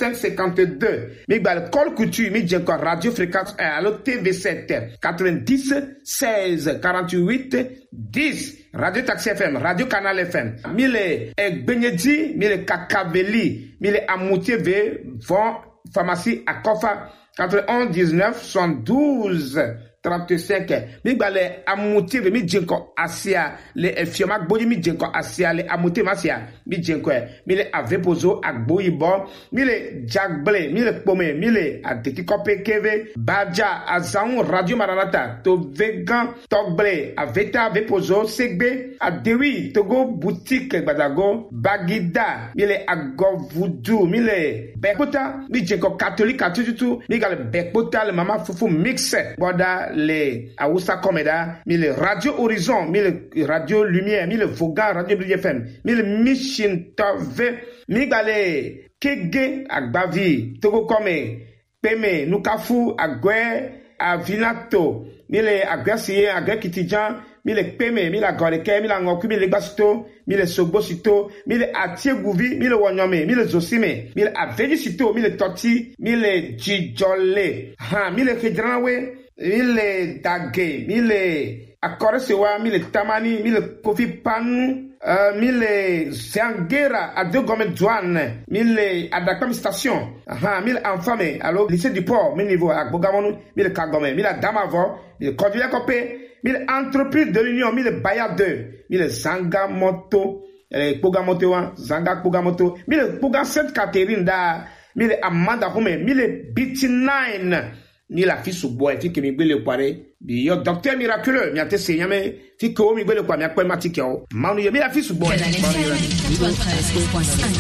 552. Mi bal Col Couture, mi j'ai encore Radio Fréquence 1, allo TV7, 90, 16, 48, 10. Radio Taxi FM, Radio Canal FM. Mille Benyedi, mille Kakaveli, mille Amoutier V, Von, Pharmacie à Kofa, 91 19 72 35. Mi bale Amoutier V, mi jenko Asia, le Fiomak Bodi, mi jenko Asia, le Amoutier Masia, mi jenko, mille Avepozo, Akboyibo, mille Jagble, mille Pome, mille Adeki Kope Keve, Baja, Azaun, Radio Maranata, To Vegan, Togble, Aveta, Avepozo, Segbe, Adewi, Togo, Boutique, Badago, Bagida, mille Agovoudou, mille Bekota, mi jenko Catholique, Atututu, mi gale Bekota, le Mama Fufu Mix, Boda, les Aoussa Komeda, mille Radio Horizon, mille Radio Lumière, mille Voga, Radio Bridge FM, mille Mission Tove, mille Kege, Agbavi, Togo Kome, Peme, Nukafu, Agwe, Avinato, mille Agasiye, Agwe Kitijan, mille Peme, mille Agoreke, mille Ngoku, mille Basito, mille Sogosito, mille Atiegouvi, mille Wanyome, mille Zosime, mille Avedisito, mille Toti, mille Djidjole, mille Kedranwe, mille Dage, mille Akoresewa, mille Tamani, mille Kofi Panu, mille Zangera, Adogome Douane, mille Adakam Station, mille Enfame, alors lycée du port, mille niveau, à Bogamonu, mille Kagome, mille Damavo, mille Cordillère Copé, mille entreprises de l'Union, mille Baya 2, mille Zanga Moto, Pogamoto, Zanga Pogamoto, mille Poga Sainte Catherine, mille Amanda Home, mille BT9, ni la fille sous bois, fi que mi gbele kware, bi yo docteur miraculeux, mi ate se yame, fi ko mi gbele kwa mi akwe matike o. Manu yo mi la fille sous bois.